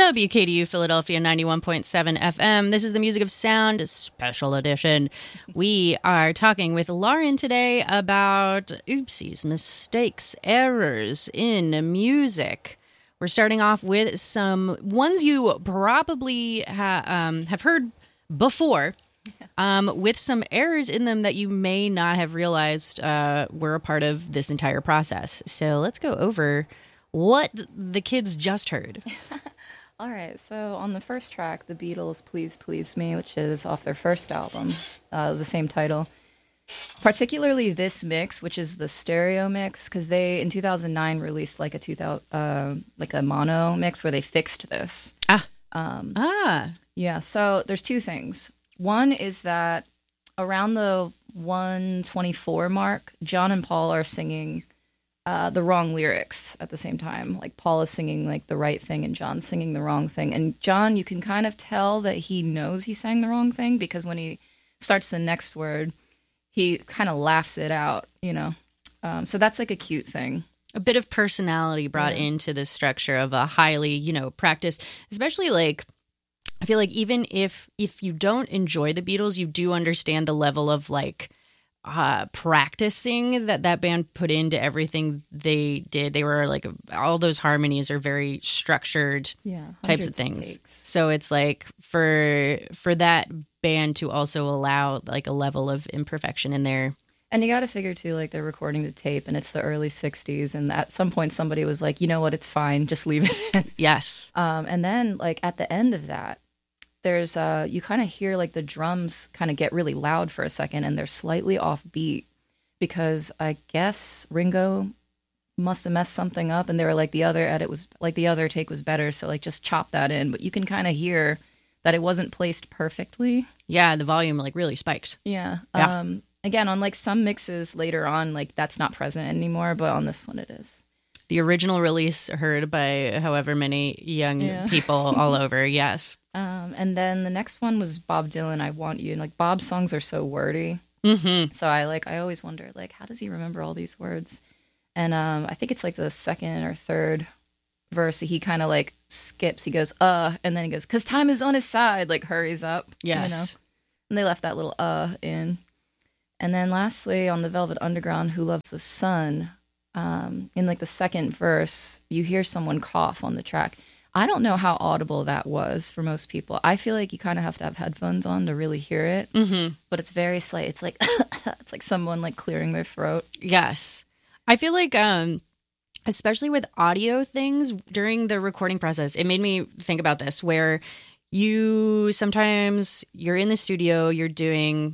WKDU Philadelphia 91.7 FM. This is the Music of Sound Special Edition. We are talking with Lauren today about oopsies, mistakes, errors in music. We're starting off with some ones you probably have heard before, with some errors in them that you may not have realized were a part of this entire process. So let's go over what the kids just heard. All right, so on the first track, The Beatles' Please Please Me, which is off their first album, the same title. Particularly this mix, which is the stereo mix, because they, in 2009, released like a mono mix where they fixed this. Yeah, so there's two things. One is that around the 124 mark, John and Paul are singing the wrong lyrics at the same time. Like Paul is singing like the right thing and John's singing the wrong thing. And John, you can kind of tell that he knows he sang the wrong thing because when he starts the next word, he kind of laughs it out, you know. So that's like a cute thing. A bit of personality brought into the structure of a highly, practiced, especially like, I feel like even if you don't enjoy the Beatles, you do understand the level of like practicing that band put into everything they did. They were like, all those harmonies are very structured types of things. So it's like for that band to also allow like a level of imperfection in there. And you got to figure too, like they're recording the tape and it's the early 60s. And at some point somebody was like, you know what, it's fine. Just leave it in. Yes. And then like at the end of that, there's you kind of hear like the drums kind of get really loud for a second and they're slightly off beat because I guess Ringo must have messed something up and they were like the other edit was like the other take was better. So like just chop that in. But you can kind of hear that it wasn't placed perfectly. Yeah, the volume like really spikes. Yeah. Again, on like some mixes later on, like that's not present anymore, but on this one it is. The original release heard by however many young people all over, yes. And then the next one was Bob Dylan, I Want You. And like Bob's songs are so wordy. Mm-hmm. So I always wonder, like, how does he remember all these words? And I think it's like the second or third verse, he kind of like skips. He goes, and then he goes, 'cause time is on his side, like hurries up. Yes. And they left that little in. And then lastly, on the Velvet Underground, Who Loves the Sun, in like the second verse, you hear someone cough on the track. I don't know how audible that was for most people. I feel like you kind of have to have headphones on to really hear it, but it's very slight. It's like it's like someone like clearing their throat. Yes, I feel like especially with audio things during the recording process, it made me think about this. Where you're in the studio, you're doing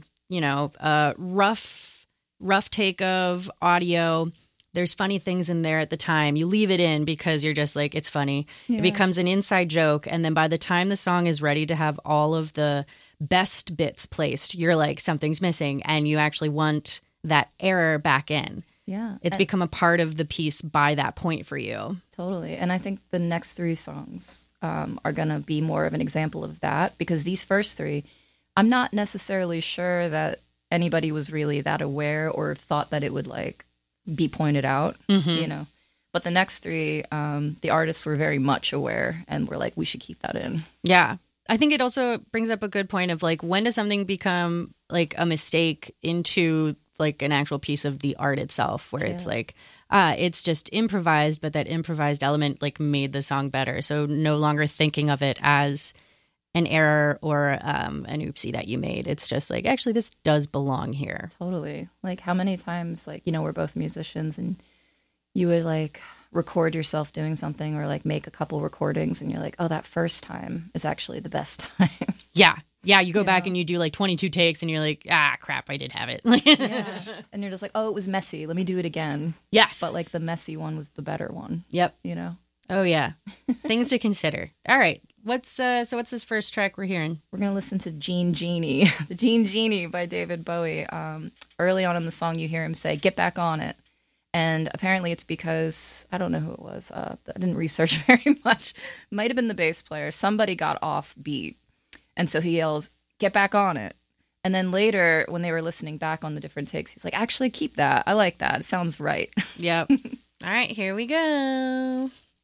a rough take of audio. There's funny things in there at the time. You leave it in because you're just like, it's funny. Yeah. It becomes an inside joke. And then by the time the song is ready to have all of the best bits placed, you're like, something's missing. And you actually want that error back in. Yeah. It's become a part of the piece by that point for you. Totally. And I think the next three songs are going to be more of an example of that because these first three, I'm not necessarily sure that anybody was really that aware or thought that it would like be pointed out, but the next three, the artists were very much aware and were like, we should keep that in. Yeah. I think it also brings up a good point of like, when does something become like a mistake into like an actual piece of the art itself where it's like, it's just improvised, but that improvised element like made the song better. So no longer thinking of it as an error or an oopsie that you made. It's just like, actually, this does belong here. Totally. Like how many times, like, we're both musicians and you would like record yourself doing something or like make a couple recordings and you're like, oh, that first time is actually the best time. Yeah. Yeah. You go back and you do like 22 takes and you're like, crap, I did have it. And you're just like, oh, it was messy. Let me do it again. Yes. But like the messy one was the better one. Yep. Oh, yeah. Things to consider. All right. What's this first track we're hearing? We're going to listen to Jean Genie, the Jean Genie by David Bowie. Early on in the song, you hear him say, get back on it. And apparently it's because, I don't know who it was. I didn't research very much. Might have been the bass player. Somebody got off beat. And so he yells, get back on it. And then later, when they were listening back on the different takes, he's like, actually, keep that. I like that. It sounds right. Yep. All right, here we go.